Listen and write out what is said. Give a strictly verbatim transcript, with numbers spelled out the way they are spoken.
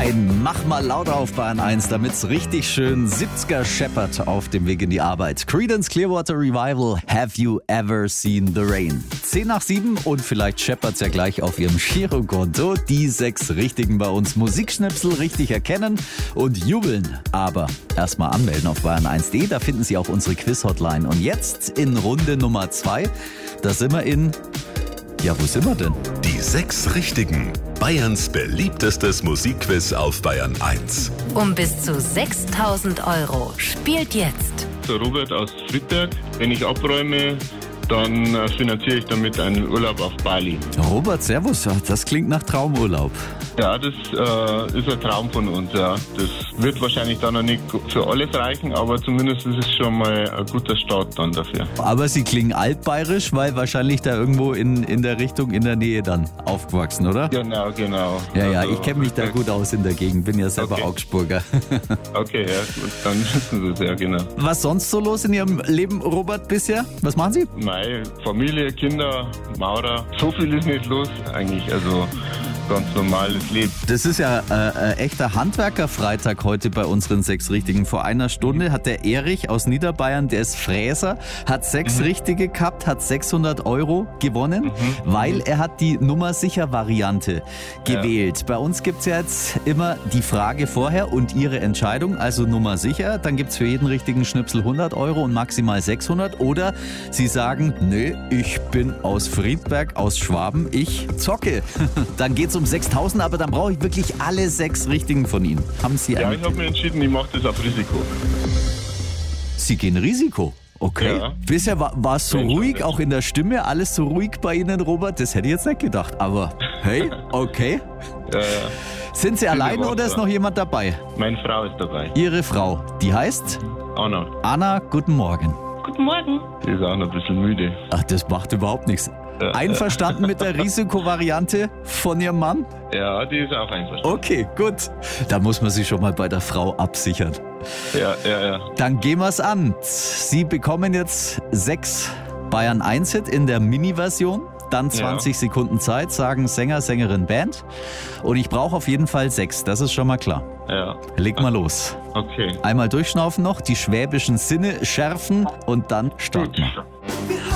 Ein Mach mal laut auf Bayern eins, damit's richtig schön siebziger scheppert auf dem Weg in die Arbeit. Creedence Clearwater Revival, Have You Ever Seen the Rain? zehn nach sieben und vielleicht scheppert's ja gleich auf Ihrem Girokonto. Die sechs Richtigen bei uns. Musikschnipsel richtig erkennen und jubeln. Aber erstmal anmelden auf bayern eins punkt de, da finden Sie auch unsere Quiz-Hotline. Und jetzt in Runde Nummer zwei, da sind wir in... Ja, wo sind wir denn? Die sechs Richtigen. Bayerns beliebtestes Musikquiz auf Bayern eins. Um bis zu sechstausend Euro. Spielt jetzt. Der Robert aus Friedberg. Wenn ich abräume, dann äh, finanziere ich damit einen Urlaub auf Bali. Robert, servus. Das klingt nach Traumurlaub. Ja, das äh, ist ein Traum von uns, ja. Das wird wahrscheinlich dann noch nicht für alles reichen, aber zumindest ist es schon mal ein guter Start dann dafür. Aber Sie klingen altbayerisch, weil wahrscheinlich da irgendwo in, in der Richtung, in der Nähe dann aufgewachsen, oder? Genau, genau. Ja, ja, also, ich kenne mich da gut aus in der Gegend, bin ja selber okay. Augsburger. Okay, ja, gut, dann wissen Sie es ja, genau. Was sonst so los in Ihrem Leben, Robert, bisher? Was machen Sie? Meine Familie, Kinder, Maurer, so viel ist nicht los eigentlich, also ganz normales Leben. Das ist ja äh, äh, echter Handwerkerfreitag heute bei unseren sechs Richtigen. Vor einer Stunde hat der Erich aus Niederbayern, der ist Fräser, hat sechs mhm. Richtige gehabt, hat sechshundert Euro gewonnen, mhm. weil er hat die Nummer-sicher-Variante gewählt. Ja. Bei uns gibt es ja jetzt immer die Frage vorher und Ihre Entscheidung, also Nummer sicher. Dann gibt es für jeden richtigen Schnipsel hundert Euro und maximal sechshundert. Oder Sie sagen, nö, ich bin aus Friedberg, aus Schwaben, ich zocke. Dann geht's um sechstausend, aber dann brauche ich wirklich alle sechs Richtigen von Ihnen. Haben Sie Ja, ich habe mir entschieden, ich mache das auf Risiko. Sie gehen Risiko? Okay. Ja. Bisher war es so Ja, ruhig, ja. auch in der Stimme, alles so ruhig bei Ihnen, Robert. Das hätte ich jetzt nicht gedacht. Aber hey, okay. Ja, ja. Sind Sie alleine oder ist noch jemand dabei? Meine Frau ist dabei. Ihre Frau, die heißt? Anna. Anna, guten Morgen. Guten Morgen. Die ist auch noch ein bisschen müde. Ach, das macht überhaupt nichts. Einverstanden mit der Risikovariante von Ihrem Mann? Ja, die ist auch einverstanden. Okay, gut. Da muss man sich schon mal bei der Frau absichern. Ja, ja, ja. Dann gehen wir es an. Sie bekommen jetzt sechs Bayern eins Hit in der Mini-Version. Dann zwanzig ja. Sekunden Zeit, sagen Sänger, Sängerin, Band. Und ich brauche auf jeden Fall sechs, das ist schon mal klar. Ja. Leg mal los. Okay. Einmal durchschnaufen noch, die schwäbischen Sinne schärfen und dann starten wir.